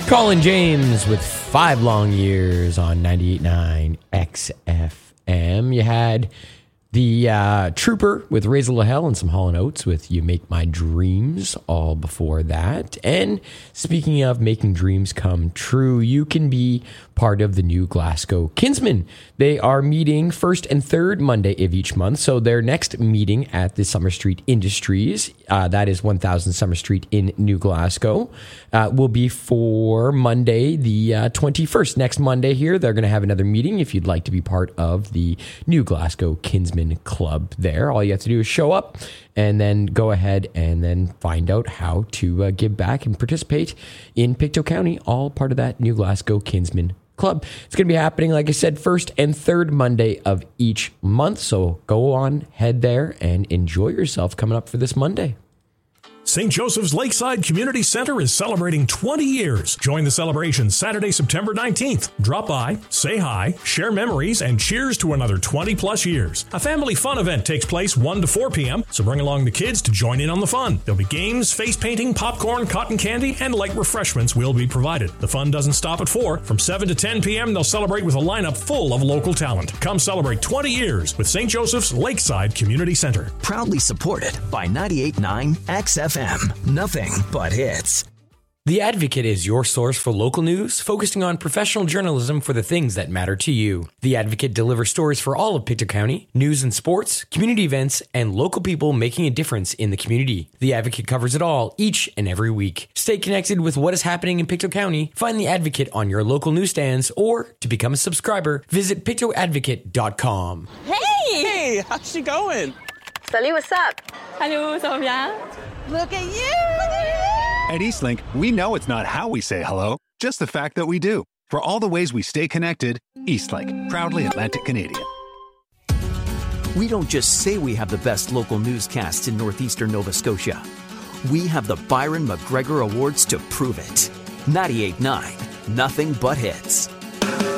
Colin James with 5 long years on 98.9 XFM. You had the Trooper with Raise LaHelle and some Hall & Oates with You Make My Dreams all before that. And speaking of making dreams come true, you can be part of the New Glasgow Kinsmen. They are meeting first and third Monday of each month. So their next meeting at the Summer Street Industries, that is 1000 Summer Street in New Glasgow, will be for Monday the 21st. Next Monday here, they're going to have another meeting if you'd like to be part of the New Glasgow Kinsmen Club there. All you have to do is show up and then go ahead and then find out how to give back and participate in Pictou County, all part of that New Glasgow Kinsmen Club. It's going to be happening, like I said, first and third Monday of each month. So go on, head there and enjoy yourself coming up for this Monday. St. Joseph's Lakeside Community Center is celebrating 20 years. Join the celebration Saturday, September 19th. Drop by, say hi, share memories, and cheers to another 20-plus years. A family fun event takes place 1 to 4 p.m., so bring along the kids to join in on the fun. There'll be games, face painting, popcorn, cotton candy, and light refreshments will be provided. The fun doesn't stop at 4. From 7 to 10 p.m., they'll celebrate with a lineup full of local talent. Come celebrate 20 years with St. Joseph's Lakeside Community Center. Proudly supported by 98.9 XFM. Nothing but hits. The Advocate is your source for local news, focusing on professional journalism for the things that matter to you. The Advocate delivers stories for all of Pictou County, news and sports, community events, and local people making a difference in the community. The Advocate covers it all each and every week. Stay connected with what is happening in Pictou County. Find The Advocate on your local newsstands, or to become a subscriber, visit pictouadvocate.com. Hey, how's she going? Salut, what's up? Hello, ça va bien? Look at you! At Eastlink, we know it's not how we say hello, just the fact that we do. For all the ways we stay connected, Eastlink, proudly Atlantic Canadian. We don't just say we have the best local newscasts in northeastern Nova Scotia. We have the Byron McGregor Awards to prove it. 98.9, nothing but hits.